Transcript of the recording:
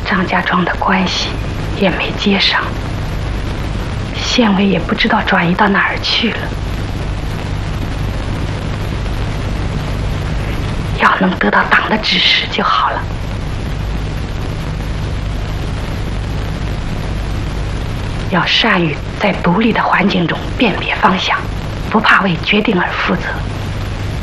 张家庄的关系也没接上，县委也不知道转移到哪儿去了。要能得到党的指示就好了。要善于在独立的环境中辨别方向，不怕为决定而负责。